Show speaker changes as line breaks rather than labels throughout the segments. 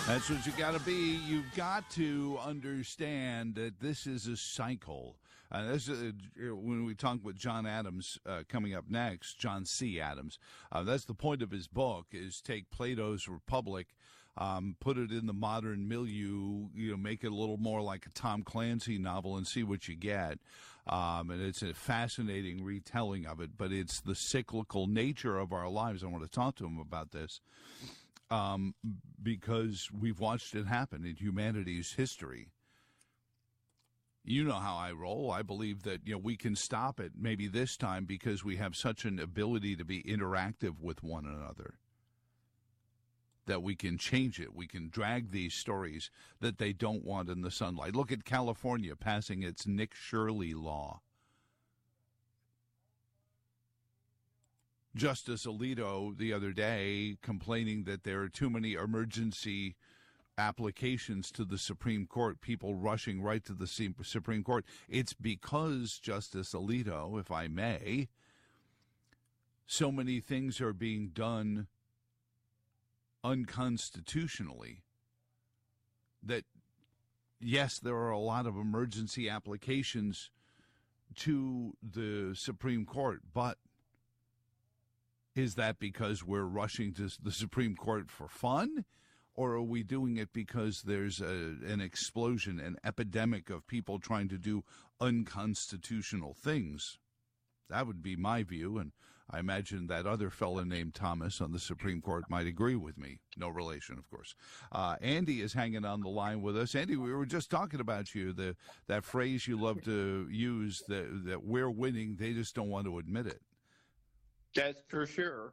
That's what you got to be. You've got to understand that this is a cycle. When we talk with John Adams coming up next, John C. Adams, that's the point of his book, is take Plato's Republic, put it in the modern milieu, make it a little more like a Tom Clancy novel and see what you get. And it's a fascinating retelling of it, but it's the cyclical nature of our lives. I want to talk to him about this. Because we've watched it happen in humanity's history. You know how I roll. I believe that we can stop it maybe this time because we have such an ability to be interactive with one another, that we can change it. We can drag these stories that they don't want in the sunlight. Look at California passing its Nick Shirley law. Justice Alito the other day complaining that there are too many emergency applications to the Supreme Court, people rushing right to the Supreme Court. It's because, Justice Alito, if I may, so many things are being done unconstitutionally that, yes, there are a lot of emergency applications to the Supreme Court, but is that because we're rushing to the Supreme Court for fun? Or are we doing it because there's an explosion, an epidemic of people trying to do unconstitutional things? That would be my view, and I imagine that other fellow named Thomas on the Supreme Court might agree with me. No relation, of course. Andy is hanging on the line with us. Andy, we were just talking about you, that phrase you love to use, that we're winning, they just don't want to admit it.
That's for sure.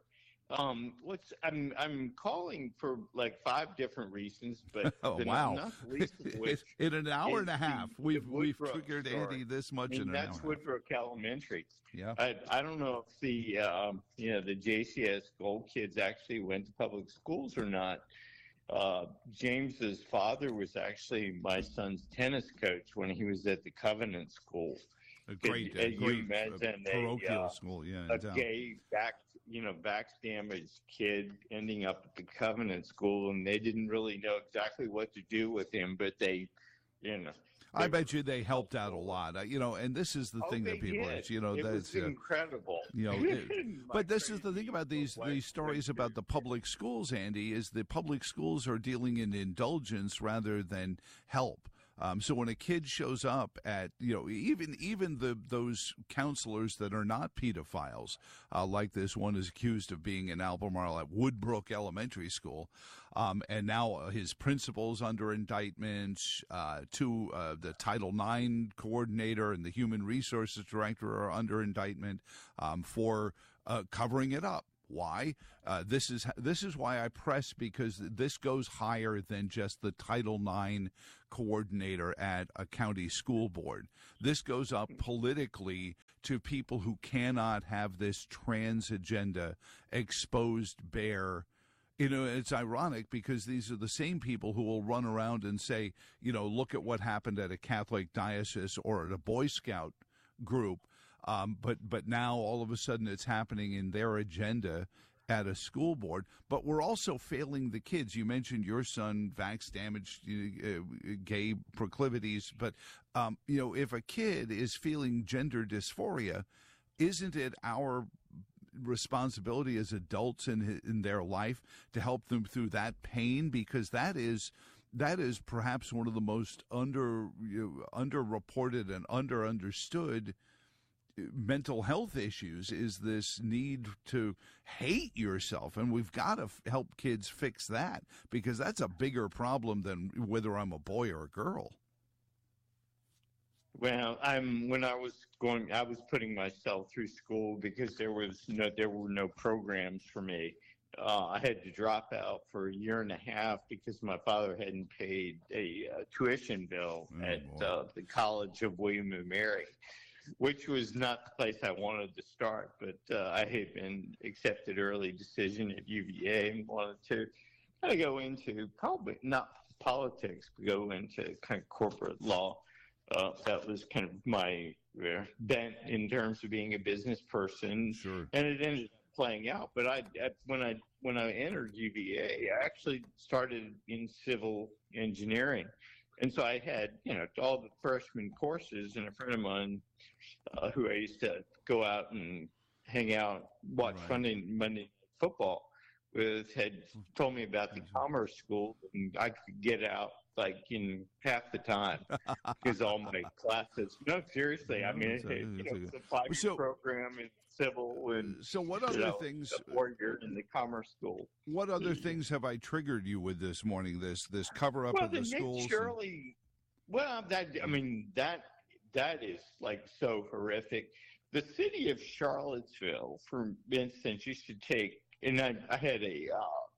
I'm calling for like 5 different reasons, but
wow.
Not the least of which
in an hour and a half, we've triggered
story.
Andy this much in an hour.
That's Woodbrook Elementary.
Yeah.
I don't know if the JCS Gold kids actually went to public schools or not. James's father was actually my son's tennis coach when he was at the Covenant School.
A great parochial school, yeah.
A gay back damaged kid ending up at the Covenant School, and they didn't really know exactly what to do with him, but they.
I bet you they helped out a lot, and this is the thing that people,
it was incredible.
But this is the thing about these stories about the public schools, Andy, is the public schools are dealing in indulgence rather than help. So when a kid shows up at, even those counselors that are not pedophiles, like this one is accused of being in Albemarle at Woodbrook Elementary School, and now his principal's under indictment, the Title IX coordinator and the Human Resources Director are under indictment for covering it up. Why? This is why I press, because this goes higher than just the Title IX coordinator at a county school board. This goes up politically to people who cannot have this trans agenda exposed bare. It's ironic because these are the same people who will run around and say, look at what happened at a Catholic diocese or at a Boy Scout group. But now all of a sudden it's happening in their agenda at a school board. But we're also failing the kids. You mentioned your son, vax damaged, gay proclivities. But, if a kid is feeling gender dysphoria, isn't it our responsibility as adults in their life to help them through that pain? Because that is perhaps one of the most underreported and understood mental health issues, is this need to hate yourself. And we've got to help kids fix that, because that's a bigger problem than whether I'm a boy or a girl.
Well, when I was putting myself through school because there were no programs for me. I had to drop out for a year and a half because my father hadn't paid a tuition bill at the College of William and Mary, which was not the place I wanted to start. But I had been accepted early decision at UVA and wanted to kind of go into probably not politics, but go into kind of corporate law. That was kind of my bent in terms of being a business person.
Sure.
And it ended up playing out. But when I entered UVA, I actually started in civil engineering, and so I had all the freshman courses. And a friend of mine who I used to go out and hang out, watch Monday Night Football with, had told me about the commerce school, and I could get out like in half the time because all my classes. No, seriously, I mean, it's a 5-year program in civil, and
so what other things?
4-year in the commerce school.
What other things have I triggered you with this morning? This cover up of the schools.
Nick Shirley. Well, that is like so horrific. The city of Charlottesville, for instance, used to take, and I had a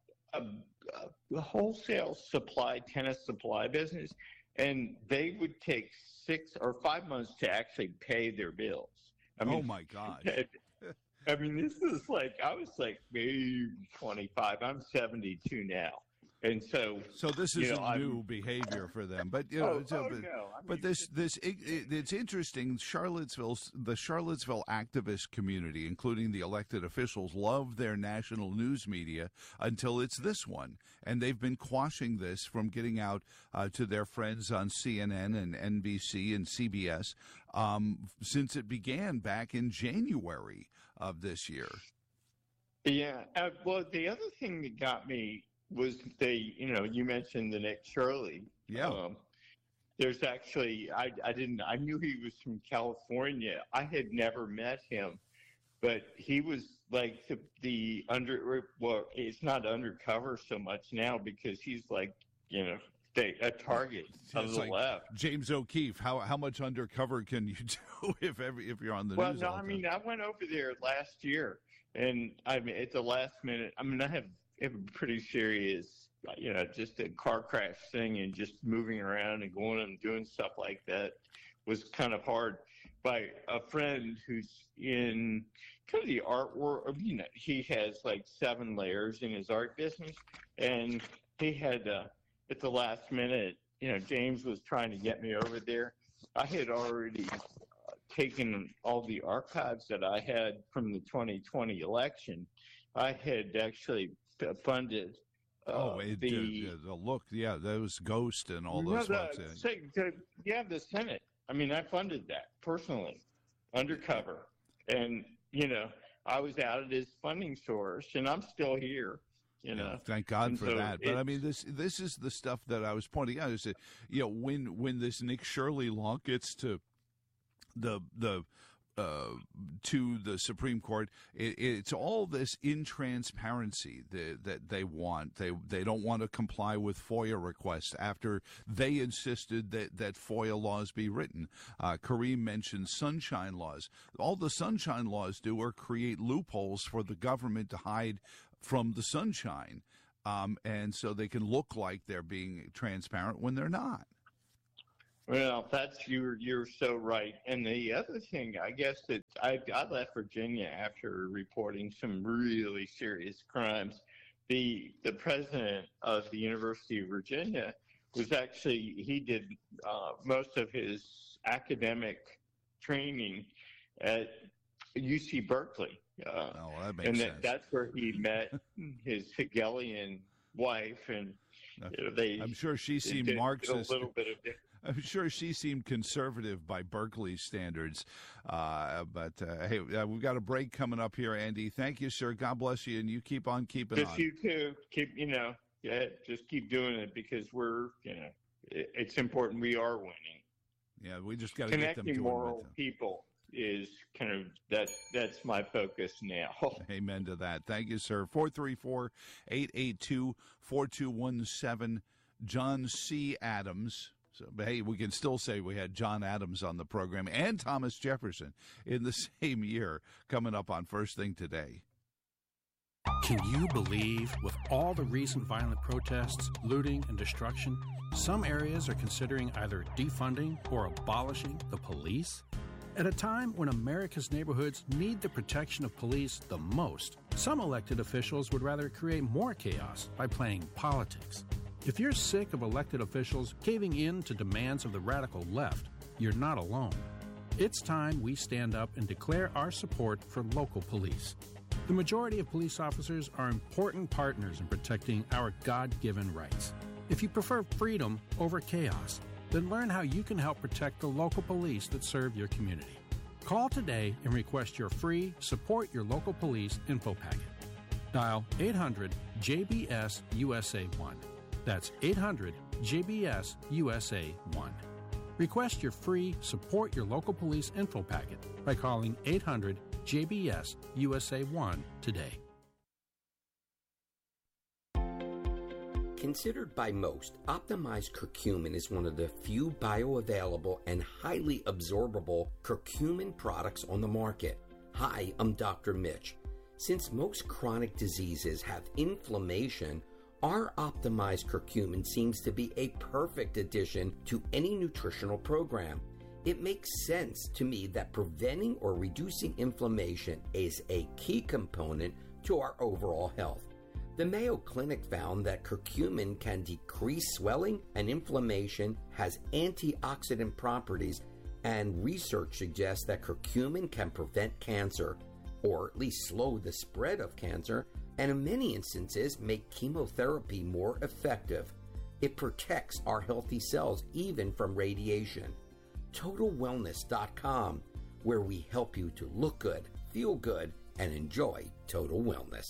wholesale tennis supply business, and they would take 6 or 5 months to actually pay their bills. I mean,
oh my God!
I mean, this is like, I was like maybe 25. I'm 72 now. And so
this is new behavior for them, but it's interesting. The Charlottesville activist community, including the elected officials, love their national news media until it's this one, and they've been quashing this from getting out to their friends on CNN and NBC and CBS since it began back in January of this year.
Yeah. Well, the other thing that got me was you mentioned the Nick Shirley.
Yeah.
There's actually, I knew he was from California. I had never met him, but he was like it's not undercover so much now because he's like, a target of the left.
James O'Keefe, how much undercover can you do if you're on the news?
Well, no, I mean, I went over there last year, and I mean, at the last minute, I mean, I have a pretty serious, just a car crash thing, and just moving around and going and doing stuff like that was kind of hard. By a friend who's in kind of the art world, he has like 7 layers in his art business, and he had at the last minute, James was trying to get me over there. I had already taken all the archives that I had from the 2020 election. I had actually funded
the look, those Ghost and all those folks.
The Senate. I mean, I funded that personally, undercover, and I was out at his funding source, and I'm still here.
Thank God for that. But I mean, this is the stuff that I was pointing out. Is that when this Nick Shirley law gets to to the Supreme Court, it's all this intransparency that they want. They don't want to comply with FOIA requests after they insisted that FOIA laws be written. Kareem mentioned sunshine laws. All the sunshine laws do are create loopholes for the government to hide from the sunshine, and so they can look like they're being transparent when they're not.
Well, you're so right. And the other thing, I guess, that I left Virginia after reporting some really serious crimes. The president of the University of Virginia was actually, he did most of his academic training at UC Berkeley.
That makes sense.
That's where he met his Hegelian wife, and
I'm sure she seemed Marxist.
A little bit of
I'm sure she seemed conservative by Berkeley standards. But hey, we've got a break coming up here, Andy. Thank you, sir. God bless you, and you keep on keeping on.
Just you too. Just keep doing it because we're, it's important. We are winning.
Yeah, we just got to get them to
connecting moral people is kind of that's my focus now.
Amen to that. Thank you, sir. 434-882-4217. John C. Adams. So, but hey, we can still say we had John Adams on the program and Thomas Jefferson in the same year coming up on First Thing Today.
Can you believe, with all the recent violent protests, looting, and destruction, some areas are considering either defunding or abolishing the police? At a time when America's neighborhoods need the protection of police the most, some elected officials would rather create more chaos by playing politics. If you're sick of elected officials caving in to demands of the radical left, you're not alone. It's time we stand up and declare our support for local police. The majority of police officers are important partners in protecting our God-given rights. If you prefer freedom over chaos, then learn how you can help protect the local police that serve your community. Call today and request your free Support Your Local Police info packet. Dial 800-JBS-USA-1. That's 800-JBS-USA-1. Request your free Support Your Local Police info packet by calling 800-JBS-USA-1 today.
Considered by most, optimized curcumin is one of the few bioavailable and highly absorbable curcumin products on the market. Hi, I'm Dr. Mitch. Since most chronic diseases have inflammation, our optimized curcumin seems to be a perfect addition to any nutritional program. It makes sense to me that preventing or reducing inflammation is a key component to our overall health. The Mayo Clinic found that curcumin can decrease swelling and inflammation, has antioxidant properties, and research suggests that curcumin can prevent cancer, or at least slow the spread of cancer, and in many instances make chemotherapy more effective. It protects our healthy cells even from radiation. TotalWellness.com, where we help you to look good, feel good, and enjoy total wellness.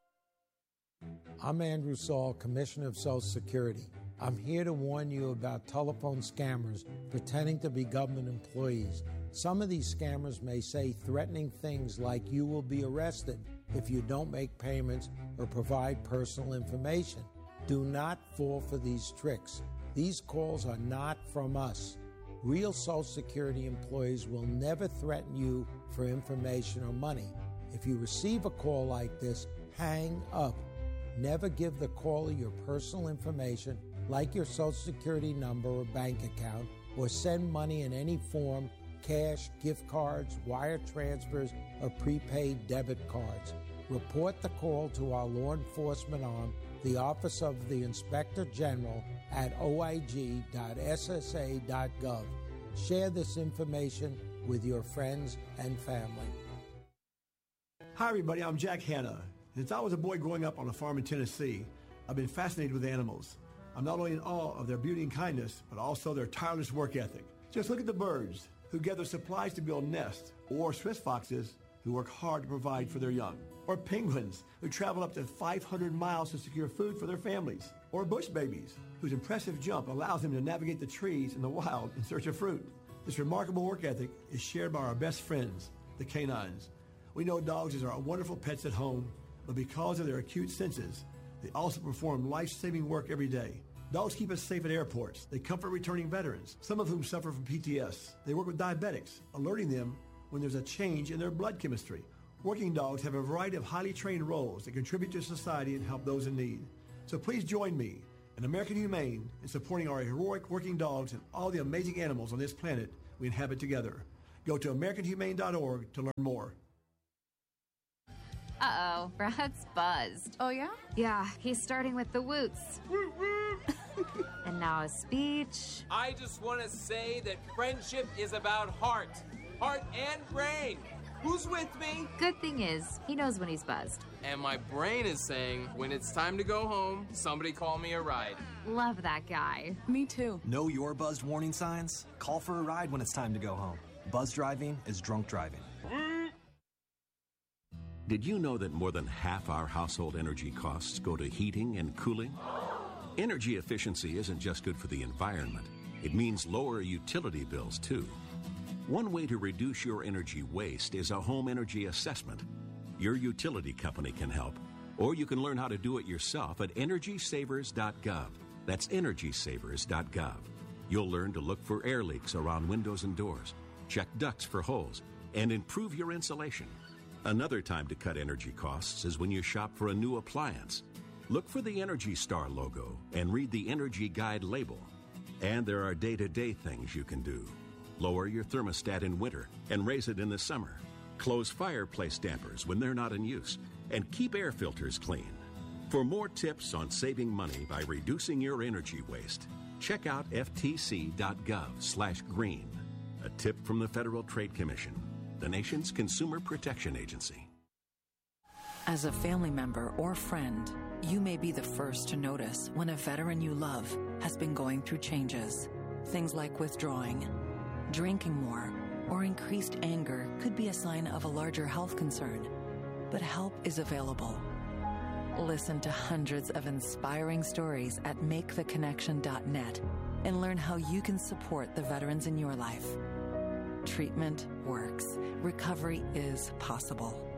I'm Andrew Saul, Commissioner of Social Security. I'm here to warn you about telephone scammers pretending to be government employees. Some of these scammers may say threatening things like you will be arrested if you don't make payments or provide personal information. Do not fall for these tricks. These calls are not from us. Real Social Security employees will never threaten you for information or money. If you receive a call like this, hang up. Never give the caller your personal information, like your Social Security number or bank account, or send money in any form, cash, gift cards, wire transfers, or prepaid debit cards. Report the call to our law enforcement arm, the Office of the Inspector General, at oig.ssa.gov. Share this information with your friends and family.
Hi, everybody. I'm Jack Hanna. Since I was a boy growing up on a farm in Tennessee, I've been fascinated with animals. I'm not only in awe of their beauty and kindness, but also their tireless work ethic. Just look at the birds who gather supplies to build nests, or Swiss foxes who work hard to provide for their young, or penguins who travel up to 500 miles to secure food for their families, or bush babies whose impressive jump allows them to navigate the trees in the wild in search of fruit. This remarkable work ethic is shared by our best friends, the canines. We know dogs are wonderful pets at home, but because of their acute senses, they also perform life-saving work every day. Dogs keep us safe at airports. They comfort returning veterans, some of whom suffer from PTS. They work with diabetics, alerting them when there's a change in their blood chemistry. Working dogs have a variety of highly trained roles that contribute to society and help those in need. So please join me and American Humane in supporting our heroic working dogs and all the amazing animals on this planet we inhabit together. Go to AmericanHumane.org to learn more.
Uh-oh, Brad's buzzed.
Oh, yeah?
Yeah, he's starting with the woots. And now a speech.
I just want to say that friendship is about heart and brain. Who's with me?
Good thing is, he knows when he's buzzed.
And my brain is saying, when it's time to go home, somebody call me a ride.
Love that guy.
Me too.
Know your buzzed warning signs? Call for a ride when it's time to go home. Buzz driving is drunk driving.
Did you know that more than half our household energy costs go to heating and cooling? Energy efficiency isn't just good for the environment. It means lower utility bills, too. One way to reduce your energy waste is a home energy assessment. Your utility company can help, or you can learn how to do it yourself at EnergySavers.gov. That's EnergySavers.gov. You'll learn to look for air leaks around windows and doors, check ducts for holes, and improve your insulation. Another time to cut energy costs is when you shop for a new appliance. Look for the Energy Star logo and read the Energy Guide label. And there are day-to-day things you can do. Lower your thermostat in winter and raise it in the summer. Close fireplace dampers when they're not in use. And keep air filters clean. For more tips on saving money by reducing your energy waste, check out ftc.gov/green. A tip from the Federal Trade Commission, the nation's consumer protection agency.
As a family member or friend, you may be the first to notice when a veteran you love has been going through changes. Things like withdrawing, drinking more, or increased anger could be a sign of a larger health concern. But help is available. Listen to hundreds of inspiring stories at maketheconnection.net and learn how you can support the veterans in your life. Treatment works. Recovery is possible.